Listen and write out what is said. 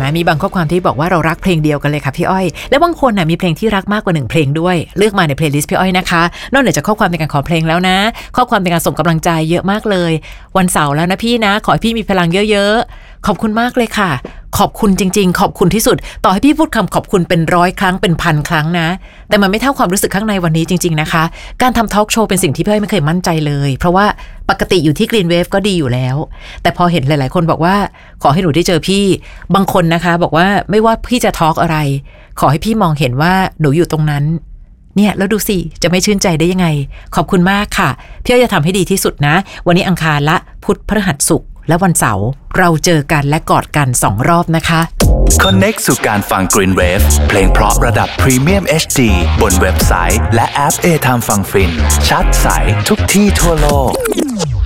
นะมีบางข้อความที่บอกว่าเรารักเพลงเดียวกันเลยค่ะพี่อ้อยและบางคนนะมีเพลงที่รักมากกว่า1เพลงด้วยเลือกมาในเพลย์ลิสต์พี่อ้อยนะคะนอกจากข้อความในการขอเพลงแล้วนะข้อความในการส่งกำลังใจเยอะมากเลยวันเสาร์แล้วนะพี่นะขอให้พี่มีพลังเยอะๆขอบคุณมากเลยค่ะขอบคุณจริงๆขอบคุณที่สุดต่อให้พี่พูดคำขอบคุณเป็น100 ครั้งเป็น1,000 ครั้งนะแต่มันไม่เท่าความรู้สึกข้างในวันนี้จริงๆนะคะการทำทอล์กโชว์เป็นสิ่งที่พี่อ้อยไม่เคยมั่นใจเลยเพราะว่าปกติอยู่ที่ Green Wave ก็ดีอยู่แล้วแต่พอเห็นหลายๆคนบอกว่าขอให้หนูได้เจอพี่บางคนนะคะบอกว่าไม่ว่าพี่จะทอล์กอะไรขอให้พี่มองเห็นว่าหนูอยู่ตรงนั้นเนี่ยแล้วดูสิจะไม่ชื่นใจได้ยังไงขอบคุณมากค่ะพี่อ้อยจะทำให้ดีที่สุดนะวันนี้อังคารละพุธพฤหัสศุกร์และวันเสาร์เราเจอกันและกอดกัน2 รอบนะคะ Connect สู่การฟัง Green Wave เพลงเพราะระดับ Premium HD บนเว็บไซต์และแอป A Time ฟังฟินชัดใสทุกที่ทั่วโลก